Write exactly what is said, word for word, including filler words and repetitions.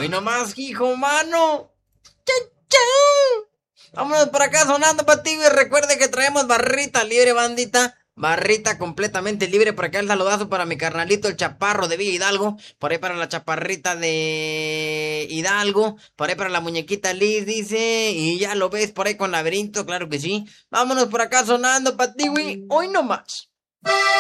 Hoy nomás, hijo, mano. ¡Chau, chau! Vámonos por acá sonando para ti, y recuerde que traemos barrita libre, bandita. Barrita completamente libre. Por acá el saludazo para mi carnalito, el chaparro de Villa Hidalgo. Por ahí para la chaparrita de Hidalgo. Por ahí para la muñequita Liz, dice. Y ya lo ves por ahí con laberinto, claro que sí. Vámonos por acá sonando para ti, güey. Hoy nomás.